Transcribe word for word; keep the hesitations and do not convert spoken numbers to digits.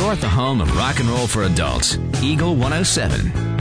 North, the home of rock and roll for adults. Eagle one oh seven.